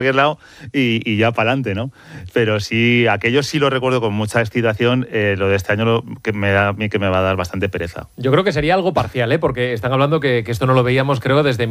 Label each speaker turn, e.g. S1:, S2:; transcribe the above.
S1: cualquier lado y ya para adelante, ¿no? Pero sí, aquello sí lo recuerdo con mucha excitación. Lo de este año que me da a mí que me va a dar bastante pereza.
S2: Yo creo que sería algo parcial, porque están hablando que esto no lo veíamos, creo, desde